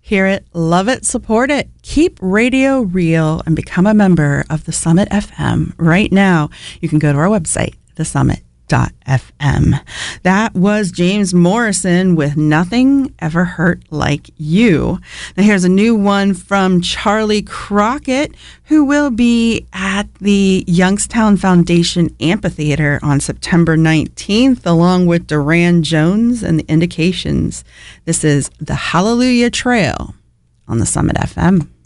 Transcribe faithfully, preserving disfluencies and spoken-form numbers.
Hear it, love it, support it. Keep radio real and become a member of the Summit F M right now. You can go to our website, the summit dot f m. That was James Morrison with Nothing Ever Hurt Like You. Now here's a new one from Charlie Crockett, who will be at the Youngstown Foundation Amphitheater on September nineteenth, along with Duran Jones and the Indications. This is the Hallelujah Trail on the Summit F M.